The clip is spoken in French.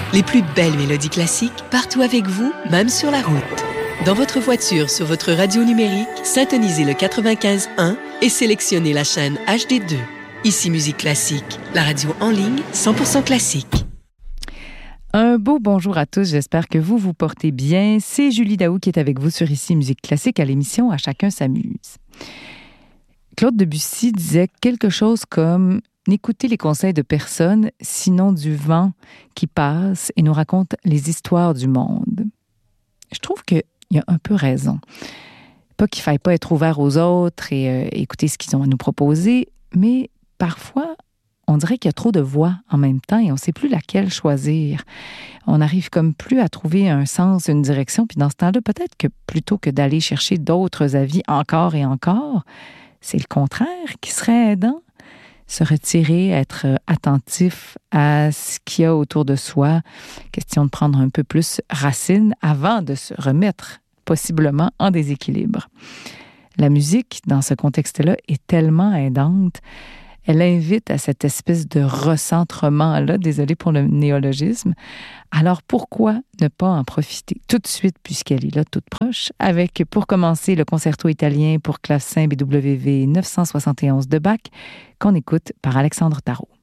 Les plus belles mélodies classiques, partout avec vous, même sur la route. Dans votre voiture, sur votre radio numérique, syntonisez le 95.1 et sélectionnez la chaîne HD2. Ici Musique Classique, la radio en ligne 100% classique. Un beau bonjour à tous, j'espère que vous vous portez bien. C'est Julie Daou qui est avec vous sur Ici Musique Classique à l'émission « À chacun s'amuse ». Claude Debussy disait quelque chose comme « N'écoutez les conseils de personne, sinon du vent qui passe et nous raconte les histoires du monde. » Je trouve qu'il a un peu raison. Pas qu'il ne faille pas être ouvert aux autres et écouter ce qu'ils ont à nous proposer, mais parfois, on dirait qu'il y a trop de voix en même temps et on ne sait plus laquelle choisir. On n'arrive comme plus à trouver un sens, une direction, puis dans ce temps-là, peut-être que plutôt que d'aller chercher d'autres avis encore et encore, c'est le contraire qui serait aidant. Se retirer, être attentif à ce qu'il y a autour de soi. Question de prendre un peu plus racine avant de se remettre possiblement en déséquilibre. La musique, dans ce contexte-là, est tellement aidante. Elle invite à cette espèce de recentrement-là, désolé pour le néologisme. Alors pourquoi ne pas en profiter tout de suite, puisqu'elle est là toute proche, avec, pour commencer, le concerto italien pour clavecin BWV 971 de Bach, qu'on écoute par Alexandre Tarot.